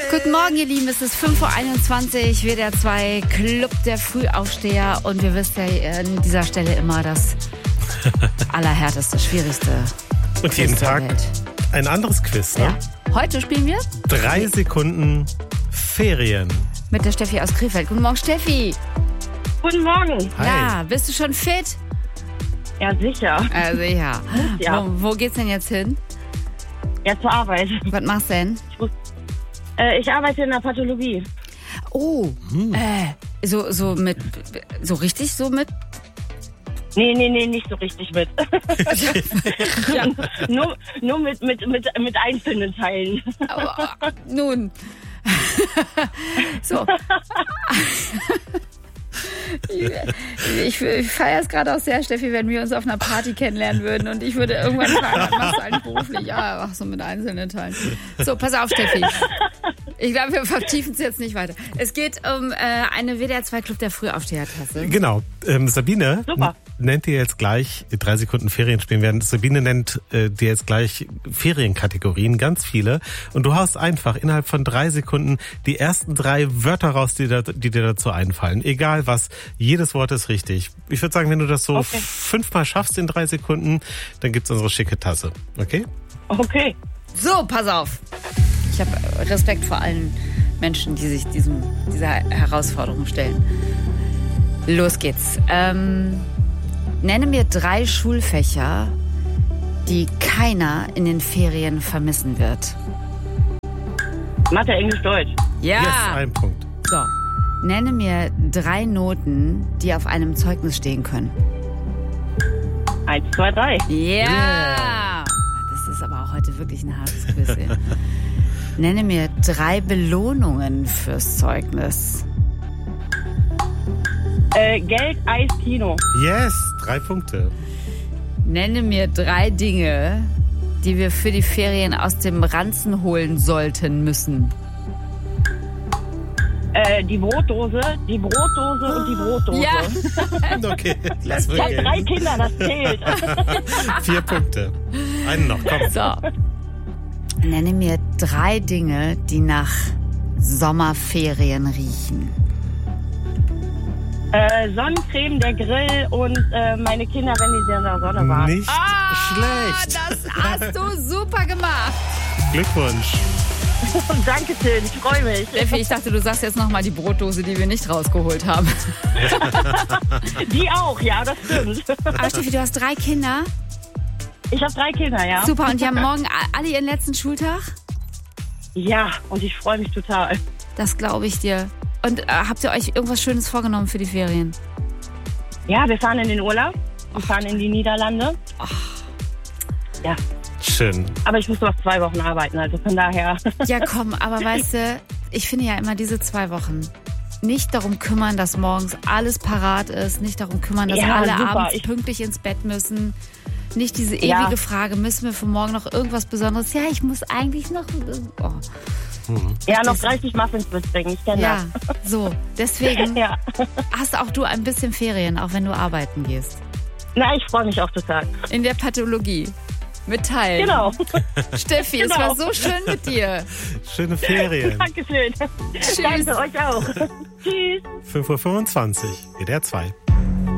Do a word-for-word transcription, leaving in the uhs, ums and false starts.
Guten Morgen, ihr Lieben. Es ist fünf Uhr einundzwanzig, W D R zwei Club der Frühaufsteher. Und wir wissen ja an dieser Stelle immer das allerhärteste, schwierigste Und Quiz jeden der Tag Welt. ein anderes Quiz, ne? Ja. Heute spielen wir Drei Sekunden Ferien. mit der Steffi aus Krefeld. Guten Morgen, Steffi. Guten Morgen. Hi. Ja, bist du schon fit? Ja, sicher. Also ja. Ja. Wo, wo geht's denn jetzt hin? Ja, zur Arbeit. Was machst du denn? Ich, muss, äh, ich arbeite in der Pathologie. Oh, äh, so, so mit, so richtig so mit? Nee, nee, nee, nicht so richtig mit. Ja. nur nur mit, mit, mit, mit einzelnen Teilen. Aber, nun. So. Ich, ich feiere es gerade auch sehr, Steffi, wenn wir uns auf einer Party kennenlernen würden und ich würde irgendwann fragen, was machst du eigentlich beruflich? Ja, ach so, mit einzelnen Teilen. So, pass auf, Steffi. Ich glaube, wir vertiefen es jetzt nicht weiter. Es geht um äh, eine W D R zwei Club der Frühaufsteher-Tasse. Genau. Ähm, Sabine Super. n- nennt dir jetzt gleich drei Sekunden Ferien spielen werden. Sabine nennt äh, dir jetzt gleich Ferienkategorien, ganz viele. Und du haust einfach innerhalb von drei Sekunden die ersten drei Wörter raus, die, da, die dir dazu einfallen. Egal was, jedes Wort ist richtig. Ich würde sagen, wenn du das so Okay. fünfmal schaffst in drei Sekunden, dann gibt's unsere schicke Tasse. Okay? Okay. So, pass auf. Ich habe Respekt vor allen Menschen, die sich diesem, dieser Herausforderung stellen. Los geht's. Ähm, nenne mir drei Schulfächer, die keiner in den Ferien vermissen wird. Mathe, Englisch, Deutsch. Ja. Yes, ein Punkt. So. Nenne mir drei Noten, die auf einem Zeugnis stehen können. Eins, zwei, drei. Ja. Yeah. Das ist aber auch heute wirklich ein hartes Quiz. Ey. Nenne mir drei Belohnungen fürs Zeugnis. Äh, Geld, Eis, Kino. Yes, drei Punkte. Nenne mir drei Dinge, die wir für die Ferien aus dem Ranzen holen sollten müssen. Äh, die Brotdose, die Brotdose und die Brotdose. Ja. Okay, lass Ich habe drei wir Kinder, das zählt. Vier Punkte. Einen noch, komm. So. Nenne mir drei Dinge, die nach Sommerferien riechen. äh, Sonnencreme, der Grill und äh, meine Kinder, wenn die in der Sonne waren. Nicht schlecht. Das hast du super gemacht. Glückwunsch. Dankeschön, ich freue mich. Steffi, ich dachte, du sagst jetzt nochmal die Brotdose, die wir nicht rausgeholt haben. Die auch, ja, das stimmt. Aber Steffi, du hast drei Kinder. Ich habe drei Kinder, ja. Super, und die haben morgen alle ihren letzten Schultag? Ja, und ich freue mich total. Das glaube ich dir. Und äh, habt ihr euch irgendwas Schönes vorgenommen für die Ferien? Ja, wir fahren in den Urlaub. Wir fahren in die Niederlande. Ja, Schön. aber ich muss noch zwei Wochen arbeiten, also von daher. Ja, komm, aber weißt du, ich finde ja immer diese zwei Wochen nicht darum kümmern, dass morgens alles parat ist, nicht darum kümmern, dass Ja, alle super. abends Ich- pünktlich ins Bett müssen. Nicht diese ewige Ja. Frage, müssen wir für morgen noch irgendwas Besonderes? Ja, ich muss eigentlich noch... Oh. Ja, noch dreißig Muffins mitbringen, ich kenne Ja, so. Deswegen das. Ja. hast auch du ein bisschen Ferien, auch wenn du arbeiten gehst. Na, ich freue mich auch total. In der Pathologie. Mit Teilen. Genau. Steffi, es Genau. war so schön mit dir. Schöne Ferien. Dankeschön. Tschüss. Danke euch auch. Tschüss. fünf Uhr fünfundzwanzig, W D R zwei.